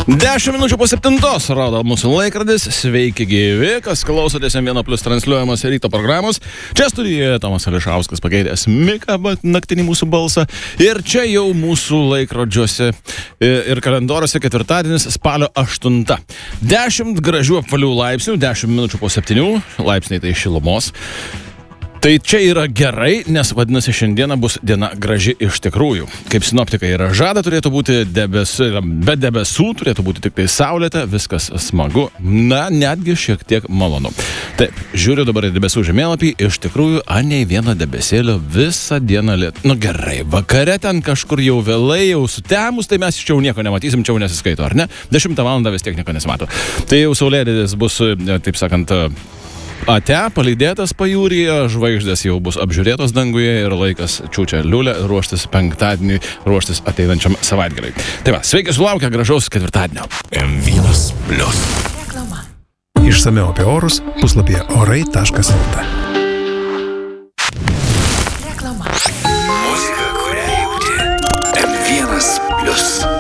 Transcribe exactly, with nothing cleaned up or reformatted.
Dešimt minučių po septintos rodo mūsų laikrodis. Sveiki gyvi, kas klausotės M vienas plus transliuojamos ryto programos. Čia studijoje Tomas Ališauskas pakeitęs Miką, naktinį mūsų balsą. Ir čia jau mūsų laikrodžiuose ir kalendoriuose ketvirtadienis spalio aštunta. Dešimt gražių apvalių laipsnių, dešimt minučių po septynių laipsniai tai šilumos. Tai čia yra gerai, nes vadinasi šiandieną bus diena graži iš tikrųjų. Kaip sinoptikai yra žada, turėtų būti debesų, be debesų, turėtų būti tik tai saulėta, viskas smagu, na, netgi šiek tiek malonu. Taip, žiūriu dabar į debesų žemėlapį, iš tikrųjų, anei vieno debesėlio visą dieną liet. Nu gerai, vakare ten kažkur jau vėlai, jau sutemus, tai mes iš čia jau nieko nematysim, čia jau nesiskaito, ar ne? Dešimtą valandą vis tiek nieko nesimato. Tai jau saulėlydis bus, taip sakant, ate, palydėtas pajūryje, žvaigždės jau bus apžiūrėtos danguje ir laikas čiūčia liulė ruoštis penktadienį, ruoštis ateinančiam savaitgaliui. Tai va, sveiki sulaukę gražaus ketvirtadienio. M vienas plus. Reklama. Išsamiau apie orus puslapyje orai taškas el tė. Reklama. Muzika, kurią jauti. M vienas plus.